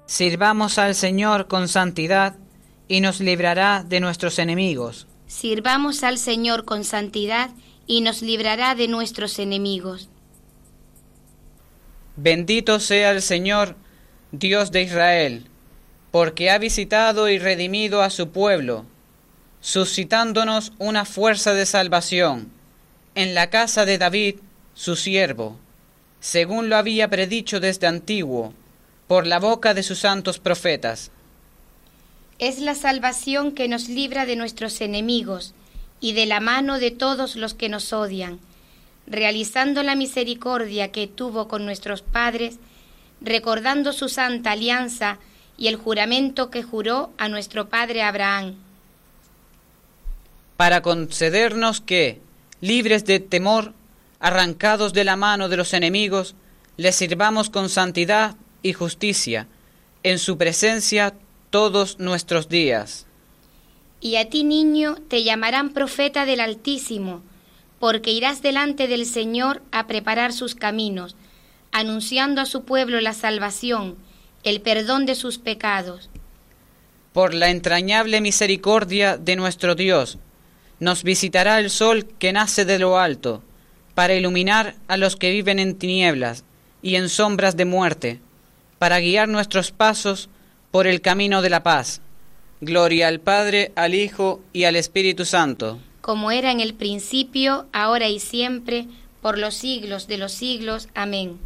Sirvamos al Señor con santidad y nos librará de nuestros enemigos. Sirvamos al Señor con santidad y nos librará de nuestros enemigos. Bendito sea el Señor, Dios de Israel, porque ha visitado y redimido a su pueblo, suscitándonos una fuerza de salvación en la casa de David, su siervo, según lo había predicho desde antiguo, por la boca de sus santos profetas. Es la salvación que nos libra de nuestros enemigos y de la mano de todos los que nos odian, realizando la misericordia que tuvo con nuestros padres, recordando su santa alianza y el juramento que juró a nuestro padre Abraham. Para concedernos que, libres de temor, arrancados de la mano de los enemigos, les sirvamos con santidad y justicia, en su presencia todos nuestros días. Y a ti, niño, te llamarán profeta del Altísimo, porque irás delante del Señor a preparar sus caminos, anunciando a su pueblo la salvación, el perdón de sus pecados. Por la entrañable misericordia de nuestro Dios, nos visitará el sol que nace de lo alto, para iluminar a los que viven en tinieblas y en sombras de muerte, para guiar nuestros pasos por el camino de la paz. Gloria al Padre, al Hijo y al Espíritu Santo. Como era en el principio, ahora y siempre, por los siglos de los siglos. Amén.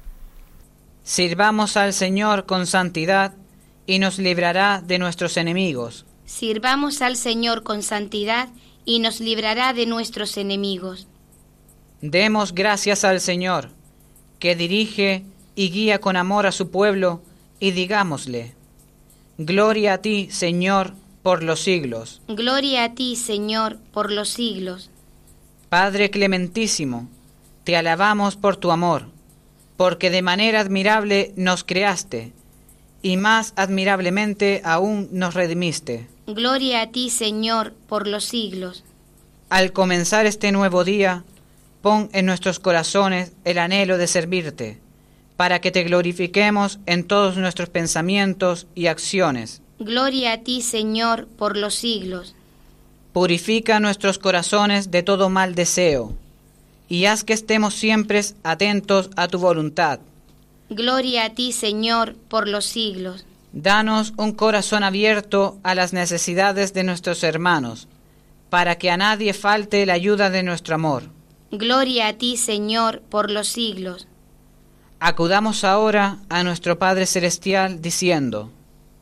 Sirvamos al Señor con santidad y nos librará de nuestros enemigos. Sirvamos al Señor con santidad y nos librará de nuestros enemigos. Demos gracias al Señor, que dirige y guía con amor a su pueblo, y digámosle: Gloria a ti, Señor, por los siglos. Gloria a ti, Señor, por los siglos. Padre clementísimo, te alabamos por tu amor, porque de manera admirable nos creaste, y más admirablemente aún nos redimiste. Gloria a ti, Señor, por los siglos. Al comenzar este nuevo día, pon en nuestros corazones el anhelo de servirte, para que te glorifiquemos en todos nuestros pensamientos y acciones. Gloria a ti, Señor, por los siglos. Purifica nuestros corazones de todo mal deseo, y haz que estemos siempre atentos a tu voluntad. Gloria a ti, Señor, por los siglos. Danos un corazón abierto a las necesidades de nuestros hermanos, para que a nadie falte la ayuda de nuestro amor. Gloria a ti, Señor, por los siglos. Acudamos ahora a nuestro Padre Celestial diciendo: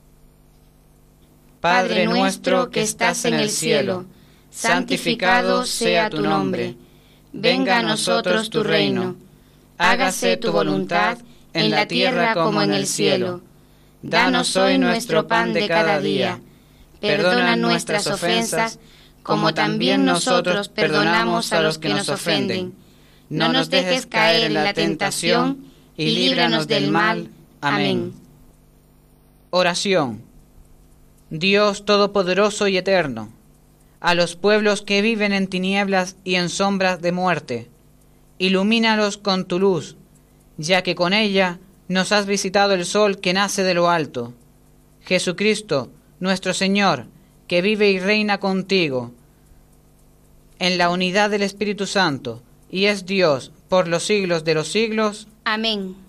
Padre nuestro que estás en el cielo, santificado sea tu nombre. Venga a nosotros tu reino. Hágase tu voluntad en la tierra como en el cielo. Danos hoy nuestro pan de cada día. Perdona nuestras ofensas, como también nosotros perdonamos a los que nos ofenden. No nos dejes caer en la tentación y líbranos del mal. Amén. Oración. Dios Todopoderoso y Eterno, a los pueblos que viven en tinieblas y en sombras de muerte, ilumínalos con tu luz, ya que con ella nos has visitado el sol que nace de lo alto. Jesucristo, nuestro Señor, que vive y reina contigo, en la unidad del Espíritu Santo, y es Dios por los siglos de los siglos. Amén.